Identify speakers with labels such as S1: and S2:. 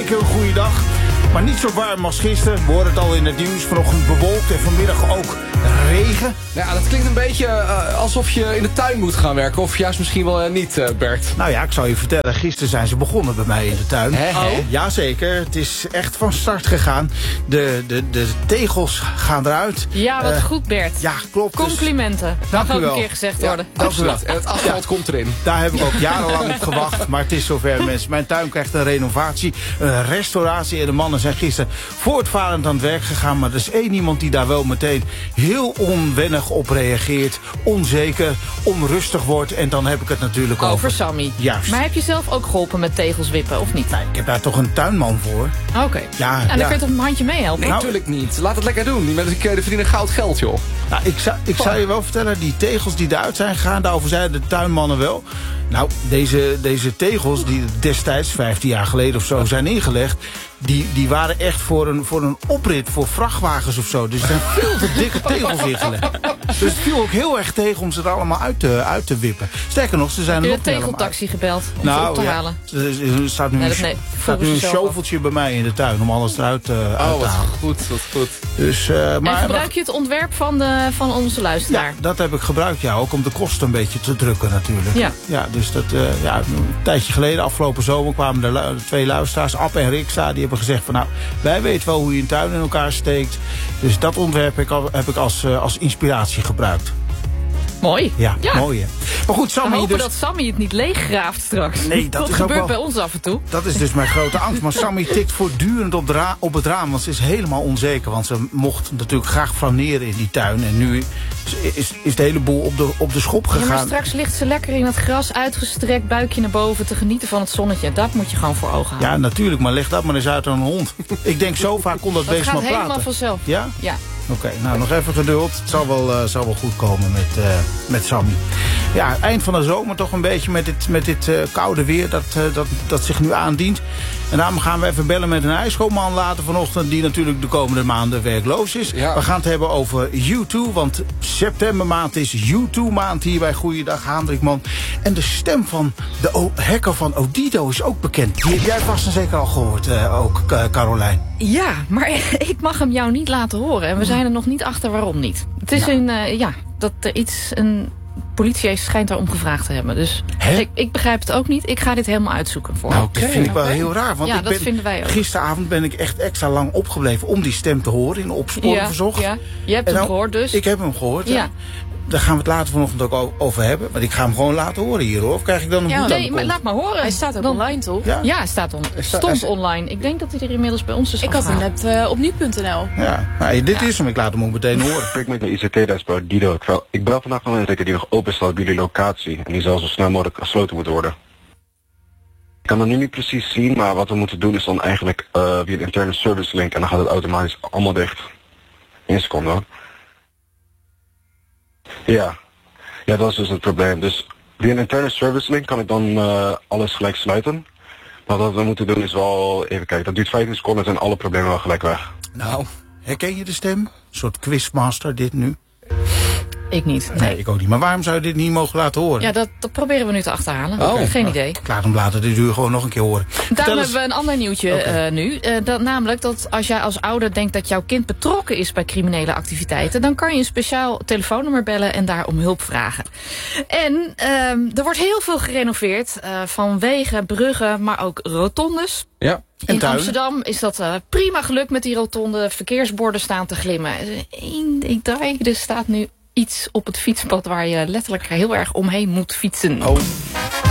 S1: zeker een goede dag. Maar niet zo warm als gisteren. We hoorden het al in het nieuws. Vanochtend bewolkt en vanmiddag ook regen.
S2: Ja, dat klinkt een beetje alsof je in de tuin moet gaan werken. Of juist misschien wel niet, Bert.
S1: Nou ja, ik zal je vertellen. Gisteren zijn ze begonnen bij mij in de tuin. Jazeker, het is echt van start gegaan. De tegels gaan eruit.
S3: Ja, wat goed, Bert.
S1: Ja, klopt.
S3: Complimenten.
S1: Dank
S3: Mag
S1: u
S3: ook
S1: wel.
S3: een keer gezegd worden.
S2: Absoluut. En het asfalt komt erin.
S1: Daar heb ik ook jarenlang op gewacht. Maar het is zover, mensen. Mijn tuin krijgt een renovatie, een restauratie. En de mannen zijn gisteren voortvarend aan het werk gegaan. Maar er is één iemand die daar wel meteen heel onwennig op reageert. Onzeker, onrustig wordt. En dan heb ik het natuurlijk
S3: Over Sammy.
S1: Juist.
S3: Maar heb je zelf ook geholpen met tegels wippen, of niet?
S1: Nee, ik heb daar toch een tuinman voor.
S3: Oké.
S1: Ja,
S3: En dan kun je toch een handje meehelpen?
S2: Nee, natuurlijk niet. Laat het lekker doen. Die mensen verdienen goud geld, joh.
S1: Nou, ik zou je wel vertellen, die tegels die eruit zijn gegaan, daarover zeiden de tuinmannen wel. Nou, deze tegels die destijds, 15 jaar geleden of zo, zijn ingelegd, die waren echt voor een oprit voor vrachtwagens of zo. Dus er zijn veel te dikke tegels ingelegd. Dus het viel ook heel erg tegen om ze er allemaal uit te wippen. Sterker nog, ze zijn er
S3: Heb je
S1: nog
S3: de
S1: niet allemaal
S3: tegeltaxi gebeld om ze
S1: Nou,
S3: op te
S1: ja.
S3: halen?
S1: Er staat nu een shoveltje bij mij in de tuin om alles eruit te halen.
S2: Wat goed.
S1: Dus,
S3: En gebruik je het ontwerp van onze luisteraar?
S1: Ja, dat heb ik gebruikt, ja. Ook om de kosten een beetje te drukken natuurlijk.
S3: Ja.
S1: Dus dat, een tijdje geleden, afgelopen zomer, kwamen de twee luisteraars, Ab en Rixa, die hebben gezegd van, nou, wij weten wel hoe je een tuin in elkaar steekt. Dus dat ontwerp heb ik als inspiratie gebruikt.
S3: Mooi.
S1: Ja, mooi hè. Maar goed, Sammy...
S3: We hopen
S1: dus...
S3: dat Sammy het niet leeggraaft straks.
S1: Nee, dat is
S3: gebeurt
S1: ook wel...
S3: bij ons af en toe.
S1: Dat is dus mijn grote angst. Maar Sammy tikt voortdurend op het raam. Want ze is helemaal onzeker. Want ze mocht natuurlijk graag flaneren in die tuin. En nu is de hele boel op de schop gegaan.
S3: Ja, maar straks ligt ze lekker in het gras uitgestrekt, buikje naar boven, te genieten van het zonnetje. Dat moet je gewoon voor ogen houden.
S1: Ja, natuurlijk. Maar leg dat maar eens uit aan een hond. Ik denk, zo vaak kon dat beest maar praten.
S3: Dat gaat helemaal vanzelf.
S1: Ja?
S3: Ja.
S1: Oké, nou nog even geduld. Het zal wel goed komen met Sammy. Ja, eind van de zomer toch een beetje met dit koude weer dat zich nu aandient. En daarom gaan we even bellen met een ijschoolman later vanochtend, die natuurlijk de komende maanden werkloos is.
S2: Ja.
S1: We gaan het hebben over U2, want septembermaand is U2-maand hier bij Goeiedag Haandrikman. En de stem van de hacker van Odido is ook bekend. Die heb jij vast en zeker al gehoord, ook Carolijn.
S3: Ja, maar ik mag hem jou niet laten horen. En we zijn er nog niet achter waarom niet. Het is dat er een politie schijnt daarom gevraagd te hebben. Dus ik begrijp het ook niet. Ik ga dit helemaal uitzoeken voor
S1: Nou, dat vind ik wel heel raar. Want
S3: dat vinden wij ook.
S1: Gisteravond ben ik echt extra lang opgebleven om die stem te horen in de opsporing verzocht.
S3: Ja, je hebt hem gehoord dus.
S1: Ik heb hem gehoord, ja. Daar gaan we het later vanochtend ook over hebben. Want ik ga hem gewoon laten horen hier, hoor. Of krijg ik dan een boete aan de
S3: Nee, maar laat maar horen.
S4: Hij staat ook online, toch?
S3: Ja, hij stond online. Ik denk dat hij er inmiddels bij ons is
S4: Ik had hem net op nu.nl.
S1: Ja, nou, dit is hem. Ik laat hem ook meteen horen.
S5: Ik met de ICT-desk bij Odido. Ik bel vandaag nog een zeker die nog open staat bij jullie locatie. En die zal zo snel mogelijk gesloten moeten worden. Ik kan dat nu niet precies zien, maar wat we moeten doen is dan eigenlijk via de interne service link. En dan gaat het automatisch allemaal dicht. 1 seconde hoor. Ja, dat is dus het probleem. Dus via een interne service link kan ik dan alles gelijk sluiten. Maar wat we moeten doen is wel, even kijken, dat duurt 15 seconden en alle problemen wel gelijk weg.
S1: Nou, herken je de stem? Een soort quizmaster dit nu?
S3: Ik niet.
S1: Nee, ik ook niet. Maar waarom zou je dit niet mogen laten horen?
S3: Ja, dat proberen we nu te achterhalen. Geen idee.
S1: Ik laat hem later dit uur gewoon nog een keer horen.
S3: Daarom hebben we een ander nieuwtje nu. Namelijk dat als jij als ouder denkt dat jouw kind betrokken is bij criminele activiteiten, dan kan je een speciaal telefoonnummer bellen en daar om hulp vragen. En er wordt heel veel gerenoveerd van wegen, bruggen, maar ook rotondes.
S2: Ja.
S3: In Amsterdam is dat prima gelukt met die rotonde. Verkeersborden staan te glimmen. Er staat nu iets op het fietspad waar je letterlijk heel erg omheen moet fietsen.
S1: Oh.